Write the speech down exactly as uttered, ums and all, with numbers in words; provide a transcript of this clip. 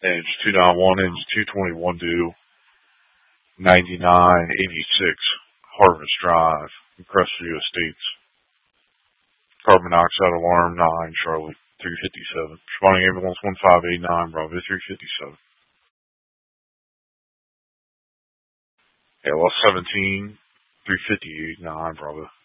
Engine two ninety-one, engine two twenty-one due, ninety-nine eighty-six, Harvest Drive, Crestview Estates. Carbon monoxide alarm nine, Charlie, three fifty-seven. Responding ambulance one five eight nine, Bravo three fifty-seven. A L S seventeen, three fifty-eight, nine, Bravo.